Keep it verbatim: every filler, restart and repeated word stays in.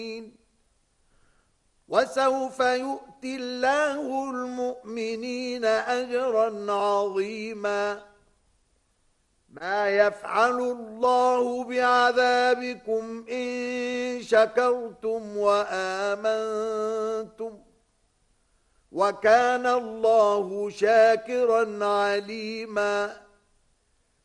وسوف يؤتي الله المؤمنين أجرا عظيما ما يفعل الله بعذابكم إن شكرتم وآمنتم وكان الله شاكرا عليما